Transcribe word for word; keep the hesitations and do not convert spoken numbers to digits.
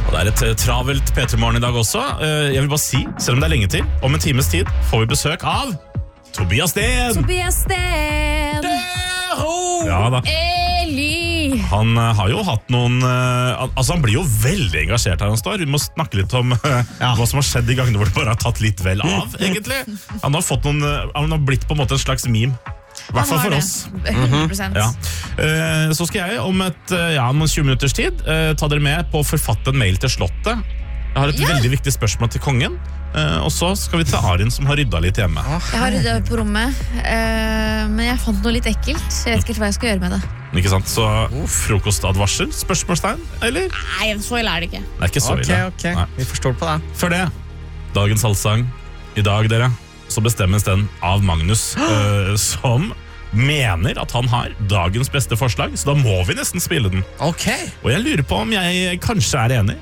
Og det er et uh, travelt P tre Morgen i dag også. Uh, jeg vil bare si, selv om det er lenge til, om en times tid får vi besøk av Tobias Steen. Tobias Steen. Ja da. Eli. Han uh, har jo hatt noen uh, Altså han blir jo veldig engasjert her han står. Vi må snakke litt om uh, ja. hva som har skjedd de gangene hvor det bare har tatt litt vel av, egentlig. Han har, fått noen, uh, han har blitt på en måte en slags meme. I hvert fall for oss. hundre prosent. Ja. Uh, så skal jeg om et uh, ja, om tjue minutters tid uh, ta dere med på å forfatte en mail til Slottet. Jeg har et Ja. veldig viktig spørsmål til kongen. Uh, og så skal vi til Arin som har rydda litt hjemme. Jeg har ryddet på rommet, uh, men jeg fant noe litt ekkelt. Jeg vet ikke helt hva jeg skal gjøre med det. Ikke sant? Så frokostadvarsel? Spørsmålstegn? Eller? Nei, så ille er det ikke. Det er ikke så Ok, ille. ok, Nei. vi forstår på det. Før det, dagens allsang. I dag, dere, så bestemmes den av Magnus, uh, som mener at han har dagens beste forslag, så da må vi nesten spille den. Ok. Og jeg lurer på om jeg kanskje er enig.